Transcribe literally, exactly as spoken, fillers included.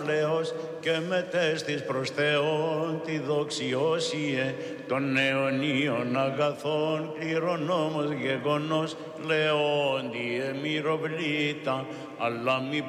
πλέος και μετέστης προς Θεόν τη δοξιώσιε των αιωνίων αγαθών κληρονόμος γεγονός λεόντιε μυροβλήτα αλλά μη